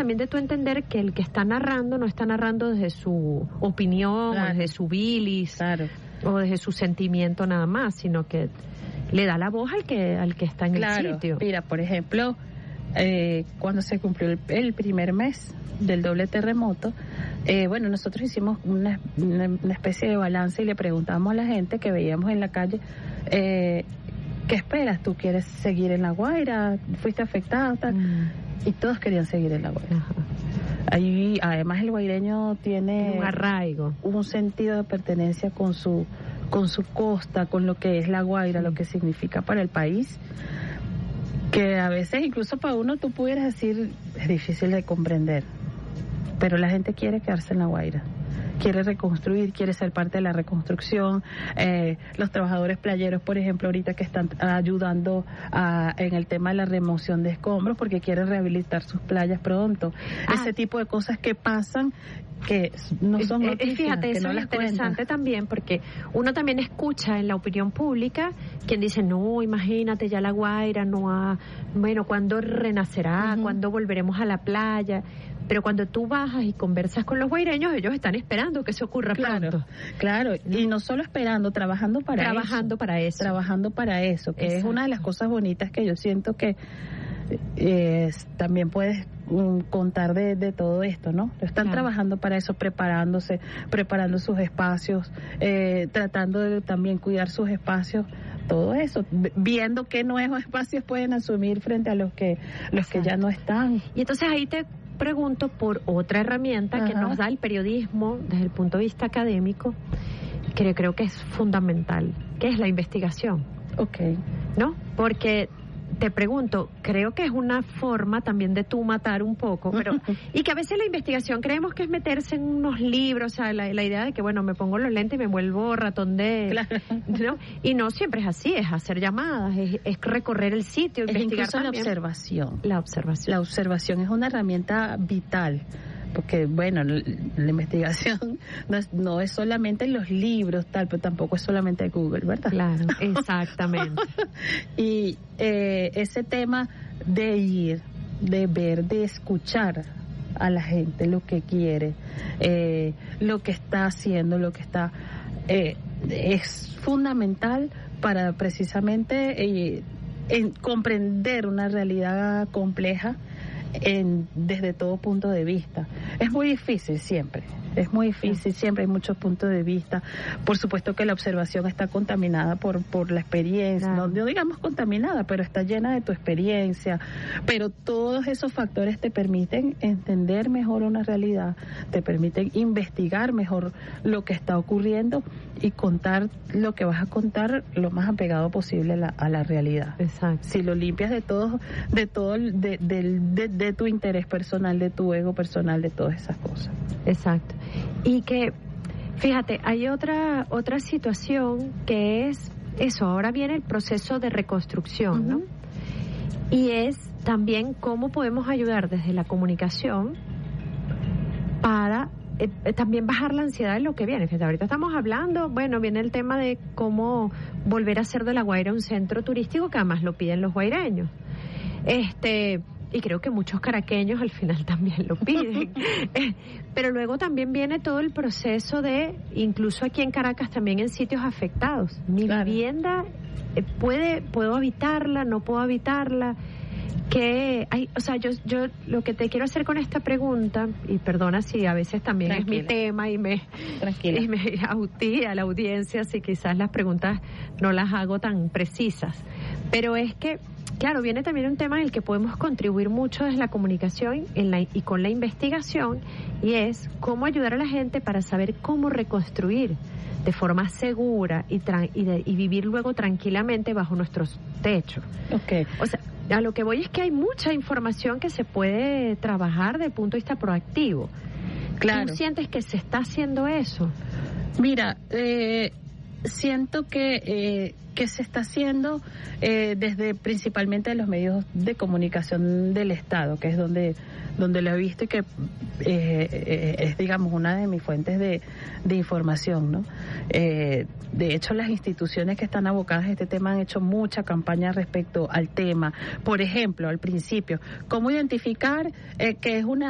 también de tu entender que el que está narrando no está narrando desde su opinión, o desde su bilis, o desde su sentimiento nada más, sino que le da la voz al que está en el sitio. Mira, por ejemplo, cuando se cumplió el primer mes del doble terremoto, nosotros hicimos una especie de balance y le preguntamos a la gente que veíamos en la calle, ¿qué esperas? ¿Tú quieres seguir en La Guaira? ¿Fuiste afectado? Tal? Y todos querían seguir en La Guaira. Ahí, además, el guaireño tiene un arraigo, un sentido de pertenencia con su costa, con lo que es La Guaira, lo que significa para el país, que a veces incluso para uno tú pudieras decir es difícil de comprender, pero la gente quiere quedarse en La Guaira, quiere reconstruir, quiere ser parte de la reconstrucción. Los trabajadores playeros, por ejemplo, ahorita que están ayudando en el tema de la remoción de escombros porque quieren rehabilitar sus playas pronto. Ese tipo de cosas que pasan que no son noticias, fíjate, que eso no es las interesante cuentan. También, porque uno también escucha en la opinión pública quien dice, no, imagínate, ya La Guaira ¿cuándo renacerá? ¿Cuándo volveremos a la playa? Pero cuando tú bajas y conversas con los guaireños, ellos están esperando que eso ocurra pronto. Claro, y no solo esperando, trabajando para eso, que es una de las cosas bonitas que yo siento que también puedes contar de todo esto, ¿no? Están trabajando para eso, preparando sus espacios, tratando de también cuidar sus espacios, todo eso, viendo qué nuevos espacios pueden asumir frente a los que ya no están. Y entonces ahí te pregunto por otra herramienta que nos da el periodismo desde el punto de vista académico, que creo que es fundamental, que es la investigación. ¿No? Porque te pregunto, creo que es una forma también de tú matar un poco, pero y que a veces la investigación creemos que es meterse en unos libros, o sea, la idea de que, me pongo los lentes y me vuelvo ratón ¿no? Y no siempre es así, es hacer llamadas, es recorrer el sitio, investigar también. La observación es una herramienta vital. Porque, la investigación no es solamente los libros, pero tampoco es solamente Google, ¿verdad? Claro, exactamente. Y ese tema de ir, de ver, de escuchar a la gente, lo que quiere, lo que está haciendo, es fundamental para precisamente comprender una realidad compleja desde todo punto de vista. Es muy difícil siempre, hay muchos puntos de vista. Por supuesto que la observación está contaminada por la experiencia, no digamos contaminada, pero está llena de tu experiencia, pero todos esos factores te permiten entender mejor una realidad, te permiten investigar mejor lo que está ocurriendo y contar lo que vas a contar lo más apegado posible a la realidad. Exacto. Si lo limpias de tu interés personal, de tu ego personal, de todas esas cosas. Exacto. Y que, fíjate, hay otra situación que es eso, ahora viene el proceso de reconstrucción, ¿no? Y es también cómo podemos ayudar desde la comunicación para también bajar la ansiedad de lo que viene. Fíjate, ahorita estamos hablando, viene el tema de cómo volver a hacer de La Guaira un centro turístico, que además lo piden los guaireños. Y creo que muchos caraqueños al final también lo piden. Pero luego también viene todo el proceso de, incluso aquí en Caracas, también en sitios afectados. Mi vivienda, ¿puedo habitarla? ¿No puedo habitarla? Yo lo que te quiero hacer con esta pregunta, y perdona si a veces también es mi tema y me autía a la audiencia, si quizás las preguntas no las hago tan precisas, pero es que, claro, viene también un tema en el que podemos contribuir mucho desde la comunicación y con la investigación, y es cómo ayudar a la gente para saber cómo reconstruir de forma segura y vivir luego tranquilamente bajo nuestros techos. O sea, a lo que voy es que hay mucha información que se puede trabajar desde el punto de vista proactivo. Claro. ¿Tú sientes que se está haciendo eso? Mira, siento que se está haciendo desde principalmente los medios de comunicación del Estado, que es donde lo he visto y que es, digamos, una de mis fuentes de información, ¿no? De hecho, las instituciones que están abocadas a este tema han hecho mucha campaña respecto al tema. Por ejemplo, al principio, ¿cómo identificar que es una